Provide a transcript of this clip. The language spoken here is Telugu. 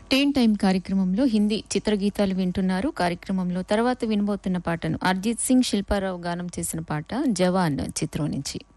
టేన్ టైం కార్యక్రమంలో హిందీ చిత్రగీతాలు వింటున్నారు. కార్యక్రమంలో తర్వాత వినబోతున్న పాటను అర్జిత్ సింగ్, శిల్పారావు గానం చేసిన పాట జవాన్ చిత్రం నుంచి.